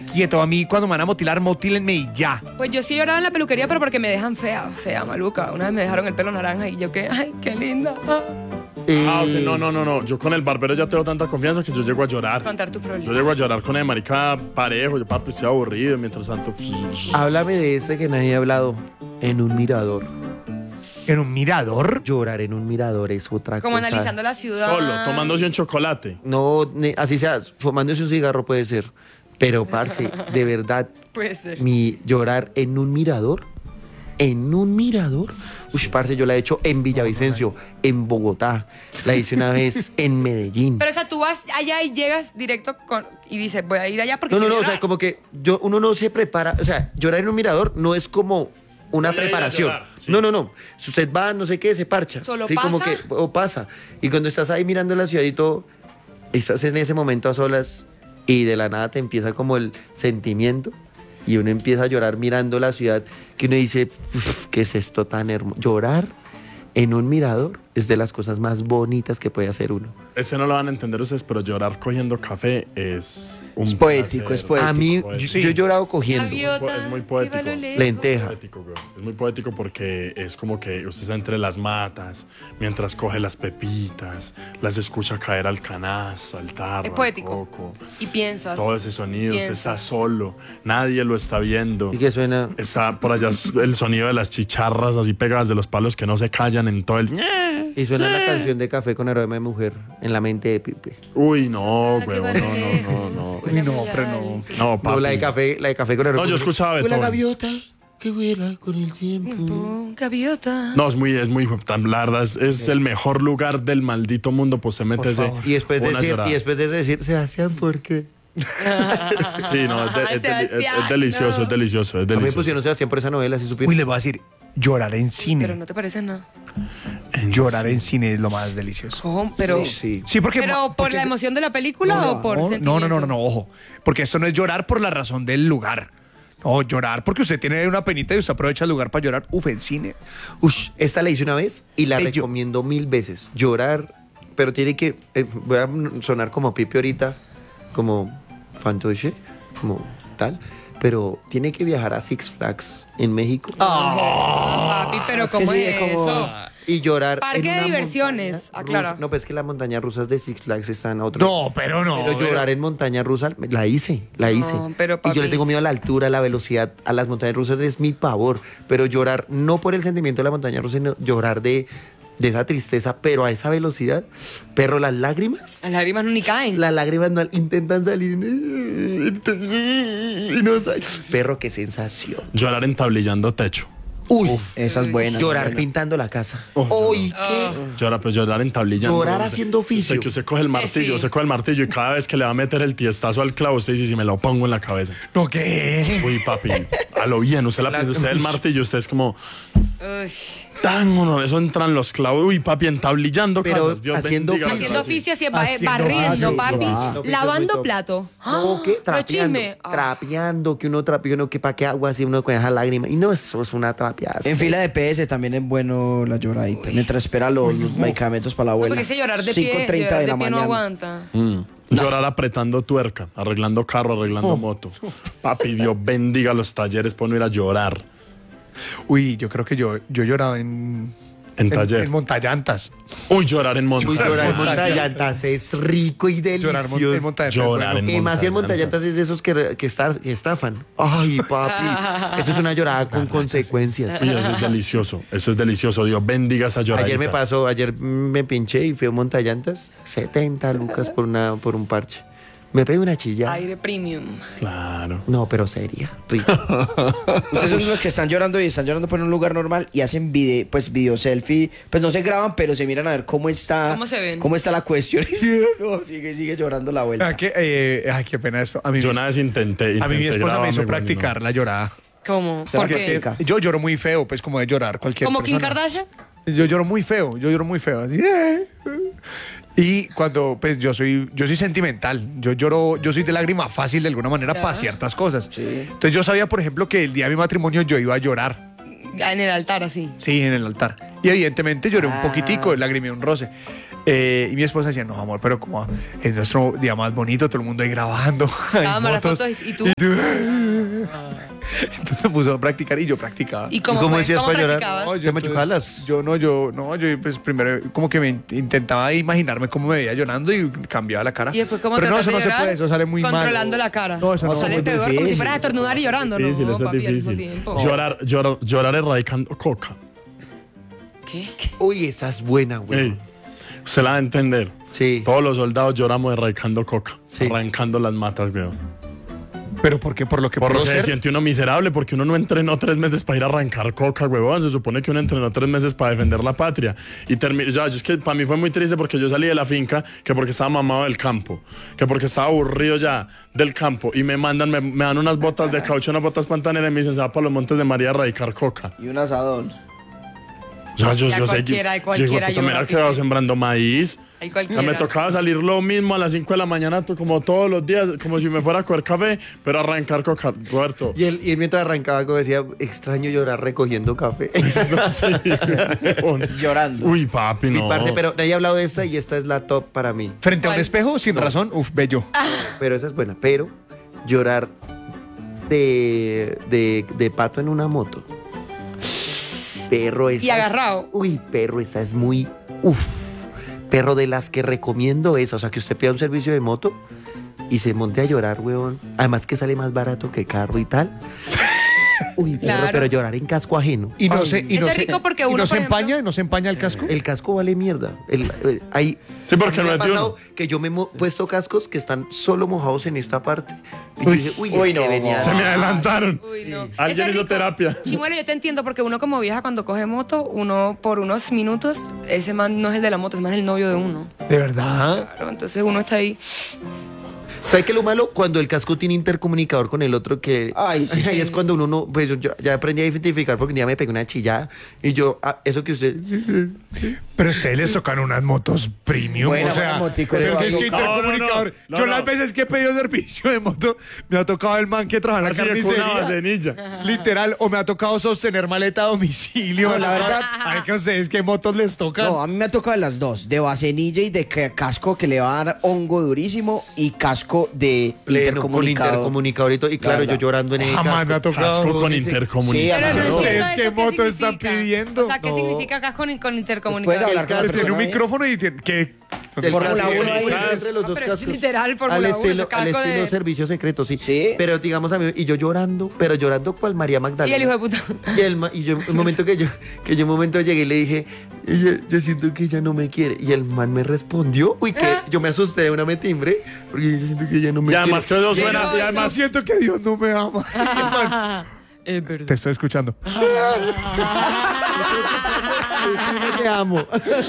quieto. A mí cuando me van a motilar, motílenme y ya. Pues yo sí he llorado en la peluquería, pero porque me dejan fea, maluca. Una vez me dejaron el pelo naranja y yo que, ay, qué linda. Ok, no. Yo con el barbero ya tengo tanta confianza que yo llego a llorar. Contar tu problema. Yo llego a llorar con el marica parejo. Yo, papi, estoy aburrido. Mientras tanto... Háblame de este que nadie ha hablado. En un mirador. ¿En un mirador? Llorar en un mirador es otra Como cosa. analizando la ciudad. Solo, tomándose un chocolate. No, así sea, fumándose un cigarro puede ser. Pero, parce, de verdad, Puede ser. llorar en un mirador. ¿En un mirador? Uy, parce, yo la he hecho en Villavicencio, en Bogotá. La hice una vez en Medellín. Pero, o sea, tú vas allá y llegas directo y dices, voy a ir allá porque No, quiero o llorar. sea, como que uno no se prepara. O sea, llorar en un mirador no es como una Voy a ir a preparación. llorar, sí. No. Si usted va, no sé qué, se parcha. ¿Solo sí, como pasa? que, o pasa. Y cuando estás ahí mirando la ciudad y todo, estás en ese momento a solas y de la nada te empieza como el sentimiento y uno empieza a llorar mirando la ciudad que uno dice, "Uf, ¿qué es esto tan hermoso?". Llorar en un mirador es de las cosas más bonitas que puede hacer uno. Ese no lo van a entender ustedes, pero llorar cogiendo café es un Es poético, placer. es poético. A mí, Poético. yo he llorado cogiendo. Gaviota, Es muy poético. iba a lo lejos. Lenteja. Poético, güey. Es muy poético porque es como que usted está entre las matas, mientras coge las pepitas, las escucha caer al canasto, al tarro, Es poético. al coco. Y piensas. Todo ese sonido, usted Piensas. está solo, nadie lo está viendo. Y que suena... Está por allá el sonido de las chicharras así pegadas de los palos que no se callan en todo el... Y suena la canción de Café con aroma de mujer en la mente de Pipe. Uy, no, Ah, qué güey, vale. no. Uy, no, pero no. No, papi. No, la de café con aroma. No, yo escuchaba Fue la Beethoven. gaviota que vuela con el tiempo. Tiempo, gaviota. No, es muy tan larga. Es el mejor lugar del maldito mundo. Pues se mete ese. Y después, una llorada. decir, Sebastián, ¿por qué? Sí, no, Sebastián, es delicioso, no. es delicioso, es A mí me delicioso. pusieron Sebastián por esa novela, si supieron. Uy, le voy a decir, llorar en cine. Pero no te parece nada. Llorar en cine es lo más delicioso. ¿Cómo? Pero, Sí. Sí, porque... pero ¿por porque- la emoción de la película No, o por no, sentimiento? no, ojo. Porque esto no es llorar por la razón del lugar. No, llorar porque usted tiene una penita y usted aprovecha el lugar para llorar. Uf, en cine. Ush, esta la hice una vez y la Yo- recomiendo 1000 veces. Llorar, pero tiene que... voy a sonar como Pipe ahorita, como fantoche, como tal. Pero tiene que viajar a Six Flags en México. Papi, pero Es que ¿cómo sí, es es como- eso? Y llorar Parque en de una diversiones, montaña aclara. rusa. No, pues es que las montañas rusas de Six Flags están a otro. No, pero no. Pero llorar en montaña rusa, la hice. pero, y yo le papi. tengo miedo a la altura, a la velocidad, a las montañas rusas es mi pavor. Pero llorar, no por el sentimiento de la montaña rusa, sino llorar de esa tristeza, pero a esa velocidad. Perro, las lágrimas. Las lágrimas ni caen. Las lágrimas no intentan salir. Y no salen. Perro, qué sensación. Llorar entablillando techo. Uy, Esa es buena. llorar buena. pintando la casa. Oh, Uy, qué. Llorar entablillando. Llorar Usted- haciendo oficio. Usted que usted coge el martillo, Sí. usted coge el martillo y cada vez que le va a meter el tiestazo al clavo, usted dice, si me lo pongo en la cabeza. No, ¿qué? Uy, papi, a lo bien, usted la piensa, usted el martillo, usted es como, Uy. tan uno, eso entran los clavos, uy, papi, entablillando Pero casas, Dios haciendo bendiga. oficio. Haciendo oficio, así, Haciendo barriendo, oficio, papi. Oficio es muy Lavando top. plato. No, que Los trapeando, chismes. Ah. trapeando, que uno trapea, uno que pa' qué agua así, uno con esa lágrima. Y no, eso es una trapeada. En fila de PS también es bueno la lloradita. Mientras espera los medicamentos para la No, abuela. porque ese llorar de pie, 5:30 llorar de la pie no mañana. aguanta. Llorar apretando tuerca, arreglando carro, arreglando moto. Papi, Dios bendiga los talleres por no ir a llorar Uy, yo creo que yo he llorado en taller. En montallantas. Uy, llorar en monta. Uy, llorar en Montaña. montallantas es rico y Llorar en delicioso. montallantas. Llorar bueno. en Y más si en montallantas. montallantas es de esos que estafan. Ay, papi. Eso es una llorada con consecuencias. Sí, eso es delicioso, Dios bendiga esa lloradita. Ayer me pinché y fui a montallantas. 70 lucas por un parche. Me pegué una chilla. Aire premium. Claro. No, pero seria. Rico. Ustedes son los que están llorando y están llorando por un lugar normal y hacen video selfie. Pues no se graban, pero se miran a ver cómo está. ¿Cómo se ven? Cómo está la cuestión. Y sí, no, sigue llorando la abuela. Ah, ay, qué pena esto. A mí, Yo una vez intenté a mí mi esposa me grabarme, hizo bueno, practicar la llorada. ¿Cómo? ¿Será ¿Por que qué? es que- Yo lloro muy feo, pues como de llorar cualquier ¿Como Kim persona. Kardashian? Yo lloro muy feo, así. Y cuando, pues yo soy sentimental, yo soy de lágrima fácil de alguna manera Ya. para ciertas cosas. Entonces yo sabía, por ejemplo, que el día de mi matrimonio yo iba a llorar, En el altar, así. sí, en el altar. Y evidentemente lloré un poquitico, lagrimé un roce. Y mi esposa decía, no, amor, pero como es nuestro día más bonito, todo el mundo ahí grabando. hay Cámara, fotos". fotos y tú. Entonces me puso a practicar y yo practicaba. ¿Y cómo, cómo fue? decías ¿Cómo para llorar? practicabas? No, ¿Ya me chocalas? Yo pues primero como que me intentaba imaginarme cómo me veía llorando y cambiaba la cara. Y después, ¿cómo Pero no, trataste eso no de se llorar? puede, eso sale muy mal. Controlando la cara. No, eso no. O sea, Sale muy peor, como si difícil. fueras a estornudar y llorando. Difícil, No, eso es papi, al mismo difícil. tiempo. Llorar erradicando coca. ¿Qué? Uy, esa es buena, güey. Ey, usted la va a entender. Sí. Todos los soldados lloramos erradicando coca. Sí. Arrancando las matas, weón. ¿Pero por qué? ¿Por lo que Por lo puedo que se ser? siente uno miserable, porque uno no entrenó 3 meses para ir a arrancar coca, huevón. Se supone que uno entrenó 3 meses para defender la patria. Y es que para mí fue muy triste porque yo salí de la finca, que porque estaba mamado del campo, que porque estaba aburrido ya del campo. Y me dan unas botas de caucho, unas botas pantaneras y me dicen, se va para los Montes de María a erradicar coca. Y un asadón. O sea, yo sé cualquiera, que cualquiera yo me llora, había quedado Pipe. sembrando maíz. Hay O sea, cualquiera. me tocaba salir lo mismo a las 5 de la mañana, como todos los días, como si me fuera a coger café, pero arrancar coca, Roberto. Y él mientras arrancaba, como decía, extraño llorar recogiendo café. Llorando. Uy, papi, no. Y parce, pero nadie ha hablado de esta y esta es la top para mí. Frente a un ¿Cuál? espejo, sin razón, bello. Pero esa es buena. Pero llorar de pato en una moto. Perro, esa Y agarrado. Uy, perro, esa es muy... Uf. Perro, de las que recomiendo esa. O sea, que usted pida un servicio de moto y se monte a llorar, weón. Además que sale más barato que carro y tal. Uy, perro, Claro. pero llorar en casco ajeno. Y no Ay, se, y Eso no es se- rico porque y uno, no por se ejemplo- empaña, no se empaña el casco. El casco vale mierda. Hay, Sí, porque a mí no me ha es de uno. pasado que yo me he puesto cascos que están solo mojados en esta parte. Y yo Uy. dije, uy, Uy, es que no. venía. Se me adelantaron. Uy, no. Alguien Ese es hizo rico. terapia. Chimuelo, yo te entiendo porque uno como viaja cuando coge moto, uno por unos minutos, ese man no es el de la moto, es más el novio de uno. De verdad. Claro, entonces uno está ahí. ¿Sabe qué es lo malo? Cuando el casco tiene intercomunicador con el otro que... Ay, sí. Ahí es cuando uno no... Pues yo ya aprendí a identificar porque un día me pegué una chillada y yo... eso que usted... Pero a ustedes les tocan unas motos premium. Buena, o sea, buena motico, pero eso es que va. intercomunicador. No, Yo no. las veces que he pedido servicio de moto, me ha tocado el man que trabaja en la Así de con una carnicería. vasenilla. Literal, o me ha tocado sostener maleta a domicilio. No, la verdad- Ay, que a ustedes qué motos les tocan. No, a mí me ha tocado las dos, de vasenilla y de casco que le va a dar hongo durísimo y casco de Pleno, con intercomunicador. intercomunicador y todo. Y claro, verdad. yo llorando en el Jamás me ha casco. tocado. Casco con dice- intercomunicador. Pero no Pero entiendo ¿ustedes qué eso, moto están significa? pidiendo? O sea, ¿qué No. significa casco con Puedes intercomunicador? hablar con la Tiene persona un ahí. micrófono y tiene que... El Fórmula casco 1 ahí. entre los Ah, dos pero es cascos. literal, Al Fórmula 1, estilo, ese al casco estilo de... servicio secreto, sí. Sí. Pero digamos a mí, y yo llorando, pero llorando cual María Magdalena. Y el hijo de puta. Y yo, un momento que yo un momento llegué y le dije, yo siento que ella no me quiere. Y el man me respondió, uy, que yo me asusté de una me timbré, porque yo siento que ella no me Y quiere. además que eso Pero suena. Y eso- además, Siento que Dios no me ama. Es verdad. Te estoy escuchando. Te amo.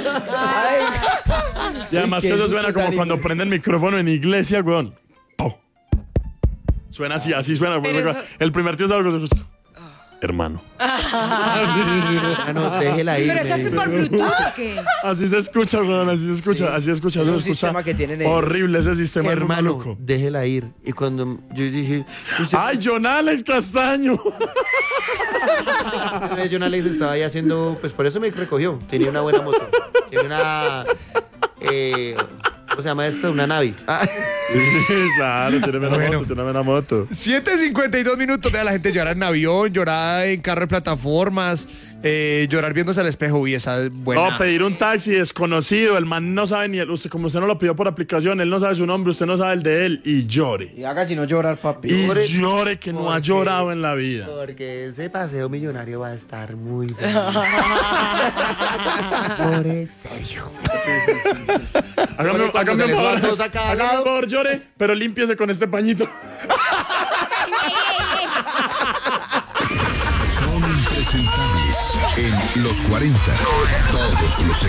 y además Uy, que qué eso susto suena como tan cuando prende el micrófono en iglesia, weón. ¡Pau! Suena así suena. Pero eso- El primer tío es algo que se escucha. Hermano. Ah, no, déjela ir. Pero eso me es dijo. por Bluetooth, ¿o qué? Así se escucha, weón. Así se escucha. Sí. Así se escucha. Es se un escucha sistema que tienen ellos. horrible ese sistema. Es muy Hermano, maluco. déjela ir. Y cuando yo dije, ¡Ay, John Alex Castaño! John Alex estaba ahí haciendo, pues por eso me recogió. Tenía una buena moto. Tenía una, ¿cómo se llama esto? Una Navi. Ah. Claro, tiene buena Bueno. moto, tiene buena moto. 7:52 minutos. Vea, la gente llora en avión, llora en carro de plataformas, llorar viéndose al espejo. Y esa es buena. No, pedir un taxi desconocido, el man no sabe ni usted, como usted no lo pidió por aplicación, él no sabe su nombre, usted no sabe el de él, y llore. Y haga si no llorar, papi. Y Llore. llore que no ha Porque- llorado en la vida. Porque ese paseo millonario va a estar muy bueno. Llore serio. Hágame Llore cuando se un le favor, van dos a cada hágame un lado. favor, llore, pero límpiese con este pañito. Son impresentables en los 40. Todos los